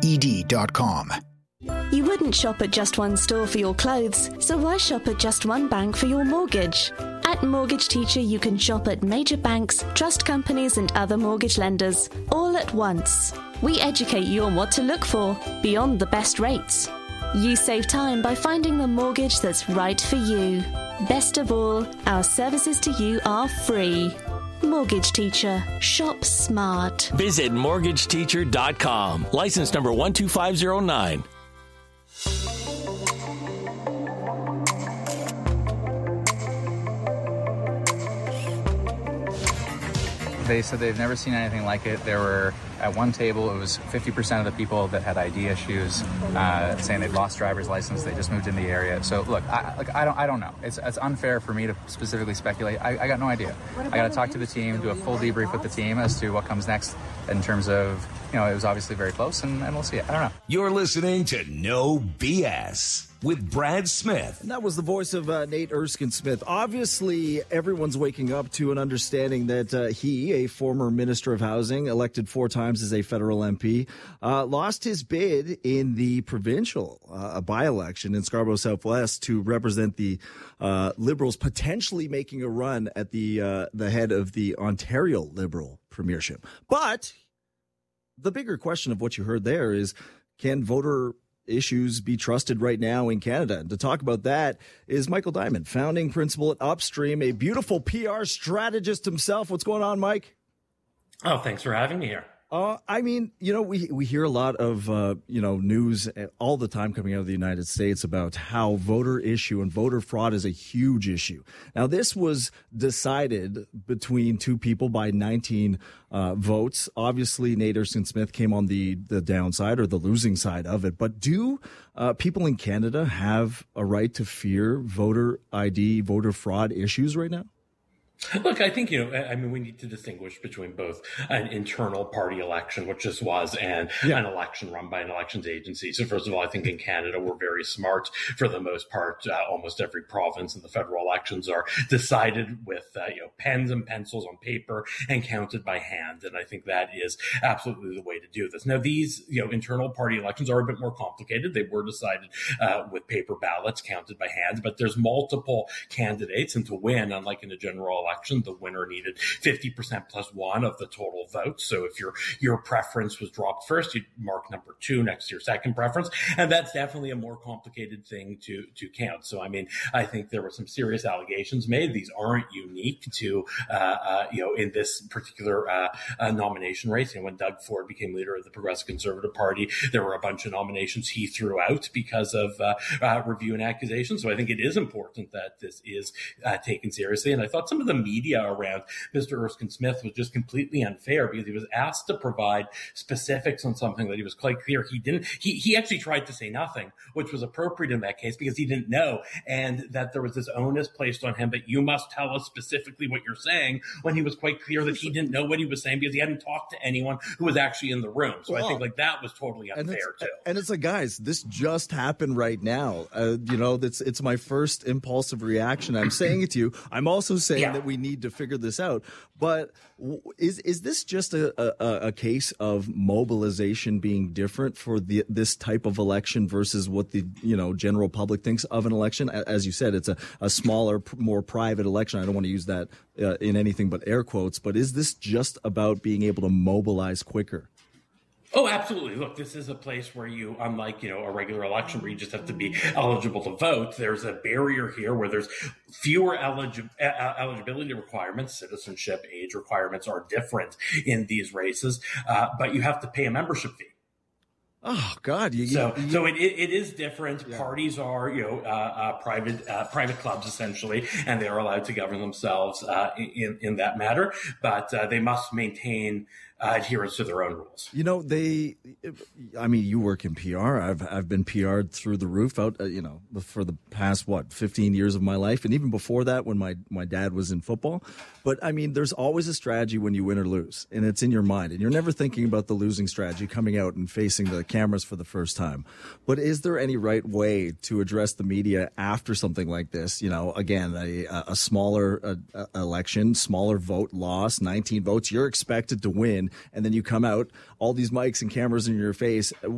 BlueCardED.com. You wouldn't shop at just one store for your clothes, so why shop at just one bank for your mortgage? At Mortgage Teacher, you can shop at major banks, trust companies, and other mortgage lenders, all at once. We educate you on what to look for, beyond the best rates. You save time by finding the mortgage that's right for you. Best of all, our services to you are free. Mortgage Teacher. Shop smart. Visit mortgageteacher.com. License number 12509. They said they've never seen anything like it. There were, at one table, it was 50% of the people that had ID issues, saying they'd lost driver's license, they just moved in the area. So look, I don't know. It's unfair for me to specifically speculate. I got no idea. I got to talk to the team, do a full debrief with the team as to what comes next in terms of, it was obviously very close, and we'll see. I don't know. You're listening to No BS with Brad Smith. And that was the voice of Nate Erskine Smith. Obviously, everyone's waking up to an understanding that he, a former minister of housing, elected 4 times as a federal MP, lost his bid in the provincial by-election in Scarborough Southwest to represent the Liberals, potentially making a run at the head of the Ontario Liberal premiership. But the bigger question of what you heard there is, can voter issues be trusted right now in Canada? And to talk about that is Michael Diamond, founding principal at Upstream, a beautiful PR strategist himself. What's going on, Mike? Oh, thanks for having me here. We hear a lot of, news all the time coming out of the United States about how voter issue and voter fraud is a huge issue. Now, this was decided between 2 people by 19 votes. Obviously, Nate Erskine Smith came on the downside or the losing side of it. But do people in Canada have a right to fear voter ID, voter fraud issues right now? Look, I think, we need to distinguish between both an internal party election, which this was, and an election run by an elections agency. So first of all, I think in Canada, we're very smart for the most part. Almost every province in the federal elections are decided with, pens and pencils on paper and counted by hand. And I think that is absolutely the way to do this. Now, these, internal party elections are a bit more complicated. They were decided with paper ballots counted by hand, but there's multiple candidates. And to win, unlike in a general election, the winner needed 50% plus 1 of the total votes. So if your preference was dropped first, you'd mark number 2 next to your second preference. And that's definitely a more complicated thing to count. So, I think there were some serious allegations made. These aren't unique to, in this particular nomination race. When Doug Ford became leader of the Progressive Conservative Party, there were a bunch of nominations he threw out because of review and accusations. So I think it is important that this is taken seriously. And I thought some of the media around Mr. Erskine Smith was just completely unfair because he was asked to provide specifics on something that he was quite clear he didn't. He actually tried to say nothing, which was appropriate in that case because he didn't know, and that there was this onus placed on him that you must tell us specifically what you're saying, when he was quite clear that he didn't know what he was saying because he hadn't talked to anyone who was actually in the room. So I think that was totally unfair too. And it's like, guys, this just happened right now. It's my first impulsive reaction. I'm saying it to you. I'm also saying that we need to figure this out. But is this just a case of mobilization being different for this type of election versus what the general public thinks of an election? As you said, it's a smaller, more private election. I don't want to use that in anything but air quotes. But is this just about being able to mobilize quicker? Oh, absolutely. Look, this is a place where you, unlike, a regular election where you just have to be eligible to vote, there's a barrier here where there's fewer eligibility requirements. Citizenship, age requirements are different in these races, but you have to pay a membership fee. Oh God! So it is different. Yeah. Parties are private clubs essentially, and they are allowed to govern themselves in that matter. But they must maintain adherence to their own rules. You work in PR. I've been PR'd through the roof out, for the past 15 years of my life, and even before that, when my dad was in football. But there's always a strategy when you win or lose, and it's in your mind, and you're never thinking about the losing strategy coming out and facing the cameras for the first time. But is there any right way to address the media after something like this? Again, a smaller election, smaller vote loss, 19 votes. You're expected to win, and then you come out, all these mics and cameras in your face.